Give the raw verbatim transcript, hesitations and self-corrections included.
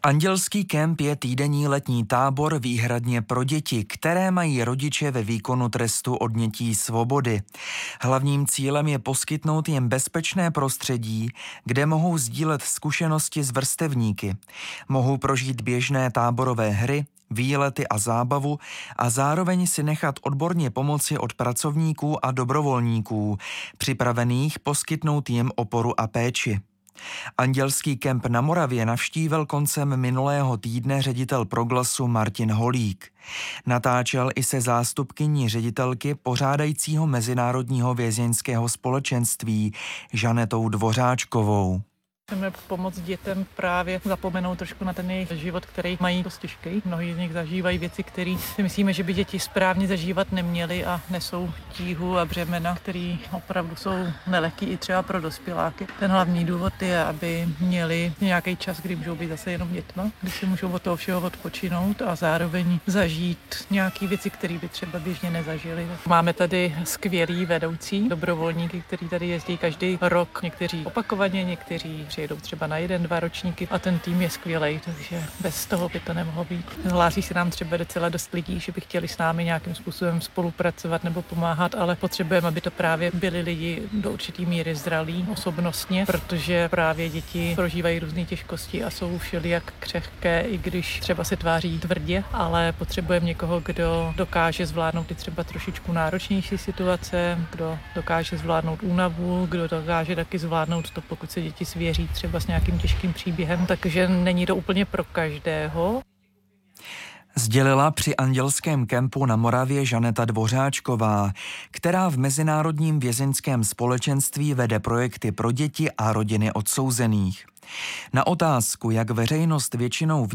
Andělský kemp je týdenní letní tábor výhradně pro děti, které mají rodiče ve výkonu trestu odnětí svobody. Hlavním cílem je poskytnout jim bezpečné prostředí, kde mohou sdílet zkušenosti s vrstevníky. Mohou prožít běžné táborové hry, výlety a zábavu a zároveň si nechat odborně pomoci od pracovníků a dobrovolníků, připravených poskytnout jim oporu a péči. Andělský kemp na Moravě navštívil koncem minulého týdne ředitel Proglasu Martin Holík. Natáčel i se zástupkyní ředitelky pořádajícího Mezinárodního vězeňského společenství Žanetou Dvořáčkovou. Chceme pomoct dětem právě zapomenout trošku na ten jejich život, který mají dost těžký. Mnohí z nich zažívají věci, které si myslíme, že by děti správně zažívat neměly a nesou tíhu a břemena, které opravdu jsou nelehký i třeba pro dospěláky. Ten hlavní důvod je, aby měli nějaký čas, kdy můžou být zase jenom dětma, kdy si můžou od toho všeho odpočinout a zároveň zažít nějaké věci, které by třeba běžně nezažili. Máme tady skvělý vedoucí dobrovolníky, kteří tady jezdí každý rok, někteří opakovaně, někteří jedou třeba na jeden, dva ročníky a ten tým je skvělej, takže bez toho by to nemohlo být. Hlásí se nám třeba docela dost lidí, že by chtěli s námi nějakým způsobem spolupracovat nebo pomáhat, ale potřebujeme, aby to právě byli lidi do určitý míry zralí osobnostně, protože právě děti prožívají různé těžkosti a jsou všelijak křehké, i když třeba se tváří tvrdě, ale potřebujeme někoho, kdo dokáže zvládnout i třeba trošičku náročnější situace, kdo dokáže zvládnout únavu, kdo dokáže taky zvládnout to, pokud se děti svěří třeba s nějakým těžkým příběhem, takže není to úplně pro každého. Sdělila při Andělském kempu na Moravě Žaneta Dvořáčková, která v Mezinárodním vězeňském společenství vede projekty pro děti a rodiny odsouzených. Na otázku, jak veřejnost většinou